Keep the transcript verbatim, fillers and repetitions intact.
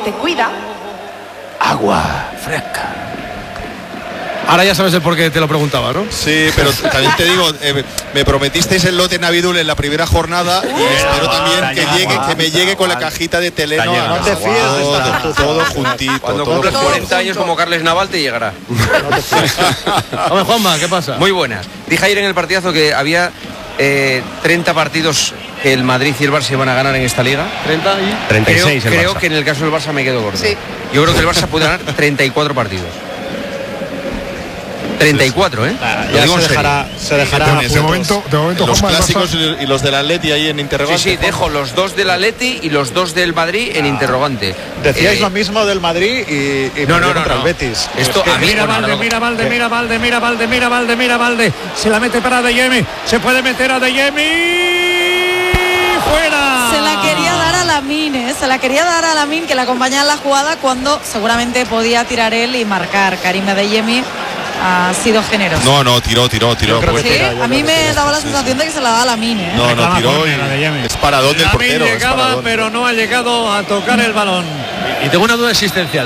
te cuida. Agua fresca. Ahora ya sabes el por qué te lo preguntaba, ¿no? Sí, pero también te digo, eh, me prometisteis el lote Navidul en la primera jornada y uh, espero también que llegue, que me llegue con la cajita de Teleno. No te fíes de todo, esta todo juntito. Cuando todo cumples junto. cuarenta años como Carles Naval te llegará. Hombre, Juanma, ¿qué pasa? Muy buenas. Dije ayer en el partidazo que había eh, treinta partidos que el Madrid y el Barça iban a ganar en esta liga. treinta y treinta y seis Creo, el creo Barça. que en el caso del Barça me quedo corto. Sí. Yo creo que el Barça puede ganar treinta y cuatro partidos. treinta y cuatro, ¿eh? Ah, Lo ya digo se en serio. dejará, se dejará De, de puntos. momento, de momento Los Juanma, el clásicos Barça- y los del Atleti ahí en Sí, interrogante. sí, dejo los dos del Atleti y los dos del Madrid en interrogante. Decíais Eh, lo mismo del Madrid y, y No, perdió no, no, contra no. el Betis. Esto Es que- a mí- Mira bueno, Valde, no, mira Valde, ¿qué? mira Valde, mira Valde, mira Valde, mira Valde. Se la mete para Adeyemi. Se puede meter a Adeyemi. ¡Fuera! Se la quería dar a Lamine, ¿eh? Se la quería dar a Lamine, que la acompañaba en la jugada cuando seguramente podía tirar él y marcar. Karim Adeyemi ha sido generoso. No, no, tiró, tiró, tiró. creo que Sí, tira, yo a mí creo que me sí. daba la sensación de que se la daba a Lamine, ¿eh? No, no, Reclama tiró córner, Adeyemi. y es paradón del Lamine portero. es llegaba, paradón. pero no ha llegado a tocar el balón. Y tengo una duda existencial.